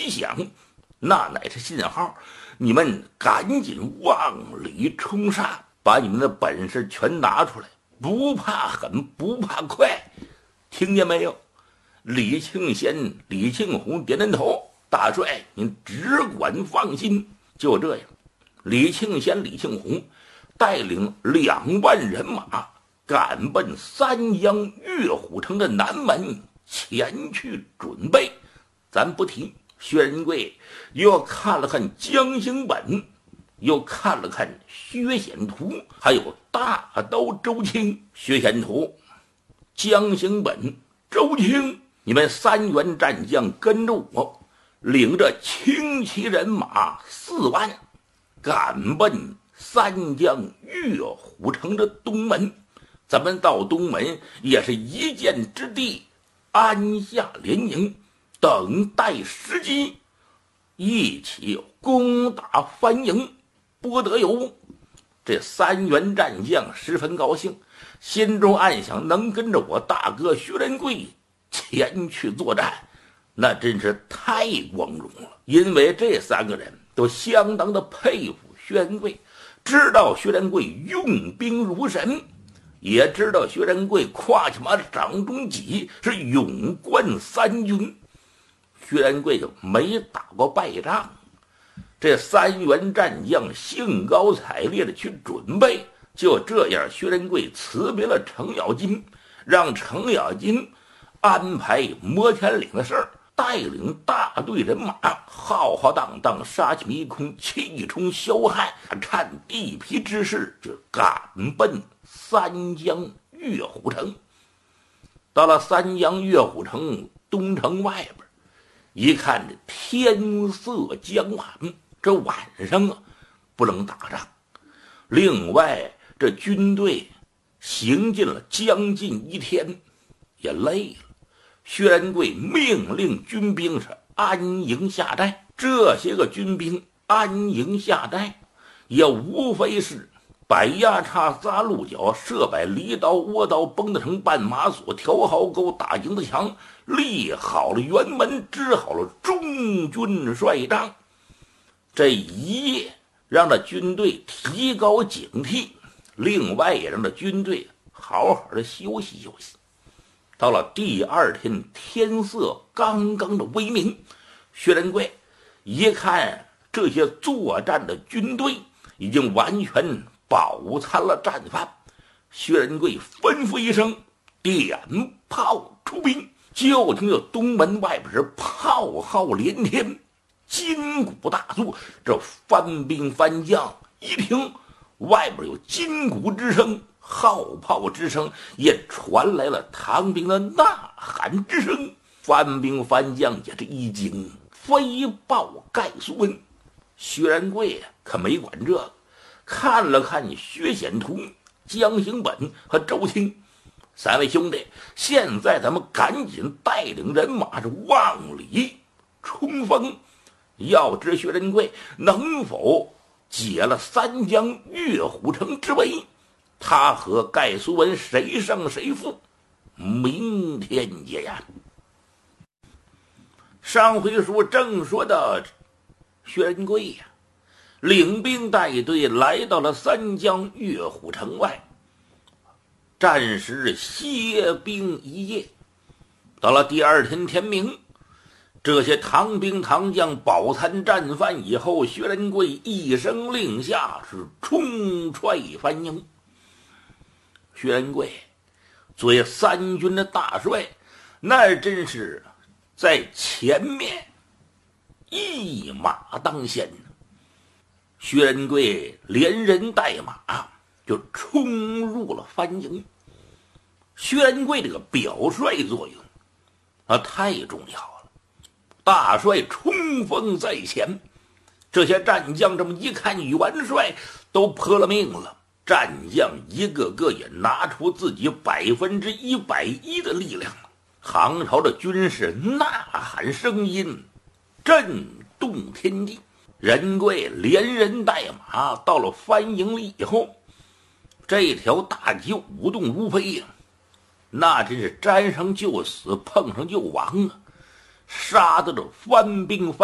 一响，那乃是信号，你们赶紧往里冲杀，把你们的本事全拿出来，不怕狠，不怕快，听见没有？李庆贤、李庆红点点头，大帅您只管放心。就这样，李庆贤、李庆红带领2万人马赶奔三江岳虎城的南门前去准备。咱不提，薛仁贵又看了看江兴本，又看了看薛显图，还有大刀周青。薛显图、江兴本、周青，你们3员战将跟着我，领着轻骑人马4万，赶奔三江岳虎城的东门。咱们到东门也是一箭之地，安下连营，等待时机，一起攻打番营，不得有误。这3员战将十分高兴，心中暗想，能跟着我大哥薛仁贵前去作战，那真是太光荣了。因为这3个人都相当的佩服薛仁贵，知道薛仁贵用兵如神，也知道薛仁贵跨骑马掌中戟，是勇冠3军。薛仁贵就没打过败仗，这3员战将兴高采烈的去准备。就这样，薛仁贵辞别了程咬金，让程咬金安排摩天岭的事儿，带领大队人马浩浩荡荡杀气迷空，气冲霄汉，趁地皮之势就赶奔三江岳虎城。到了三江岳虎城东城外边，一看这天色将晚，这晚上啊不能打仗。另外这军队行进了将近1天，也累了。薛仁贵命令军兵是安营下寨。这些个军兵安营下寨，也无非是摆压叉、扎鹿角、设摆犁刀、窝刀、绷得成半马索、调壕沟、打营子墙，立好了辕门，支好了中军帅帐。这一夜让这军队提高警惕，另外也让这军队好好的休息休息。到了第2天，天色刚刚的微明，薛仁贵一看这些作战的军队已经完全饱餐了战饭，薛仁贵吩咐一声，点炮出兵。就听这东门外边是炮号连天，金鼓大作。这番兵番将一听外边有金鼓之声，号炮之声，也传来了唐兵的呐喊之声。番兵番将也是一惊，飞报盖苏文。薛仁贵可没管这个，看了看薛显图、江兴本和周青3位兄弟，现在咱们赶紧带领人马是往里冲锋，要知薛仁贵能否解了三江岳虎城之围，他和盖苏文谁胜谁负，明天见呀。上回书正说到薛仁贵呀，领兵带队来到了三江岳虎城外，暂时歇兵一夜。到了第2天天明，这些唐兵唐将饱餐战饭以后，薛仁贵一声令下，是冲踹番营。薛仁贵作为3军的大帅，那真是在前面一马当先。薛仁贵连人带马就冲入了番营。薛仁贵这个表率作用太重要了，大帅冲锋在前，这些战将这么一看，元帅都泼了命了。战将一个个也拿出自己110%的力量，唐朝的军士呐喊声音震动天地。仁贵连人带马到了番营里以后，这条大街舞动如飞呀，那真是沾上就死，碰上就亡啊！杀得这番兵番